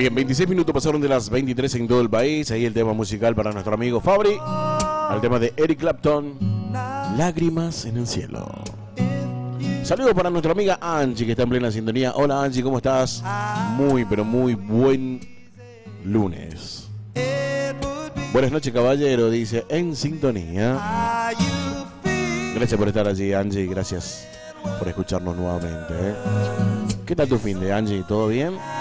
Bien, 26 minutos pasaron de las 23 en todo el país. Ahí el tema musical para nuestro amigo Fabri. Al tema de Eric Clapton, Lágrimas en el cielo. Saludos para nuestra amiga Angie, que está en plena sintonía. Hola Angie, ¿cómo estás? Muy, pero muy buen lunes. Buenas noches, caballero, dice, en sintonía. Gracias por estar allí, Angie. Gracias por escucharnos nuevamente. ¿Qué tal tu fin de, Angie? ¿Todo bien?